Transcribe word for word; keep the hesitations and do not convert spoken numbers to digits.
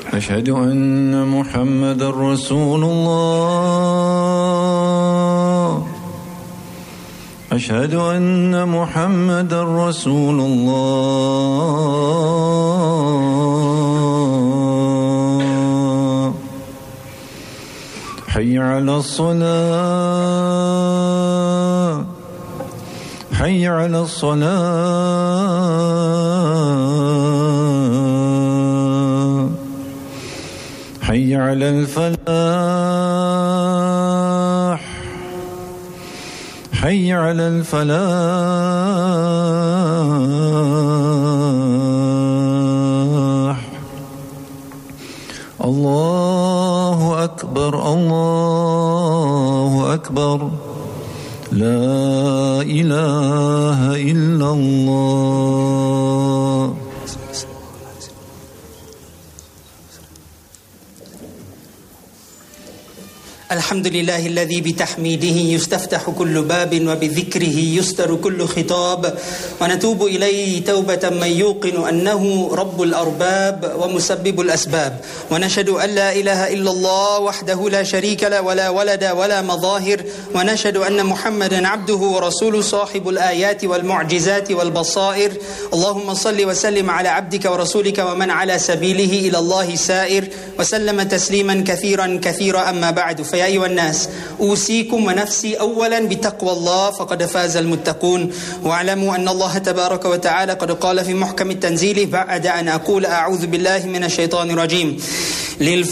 أشهد أن محمد رسول الله أشهد أن محمد رسول الله حي على الصلاة حي على الصلاة حي على الفلاح حي على الفلاح الله أكبر الله أكبر لا إله إلا الله. الحمد لله الذي بتحميده يستفتح كل باب وبذكره يستر كل خطاب ونتوب إليه توبة من يوقن أنه رب الأرباب ومسبب الأسباب ونشهد أن لا إله إلا الله وحده لا شريك له ولا ولد ولا مظاهر ونشهد أن محمدا عبده ورسوله صاحب الآيات والمعجزات والبصائر. اللهم صل وسلم على عبدك ورسولك ومن على سبيله إلى الله سائر وسلم تسليما كثيرا كثيرا. أما بعد، فيا أيها الناس أوصيكم ونفسي أولا بتقوى الله فقد فاز المتقون، واعلموا أن الله تبارك وتعالى قد قال في محكم التنزيل بعد أن أقول أعوذ بالله من الشيطان الرجيم: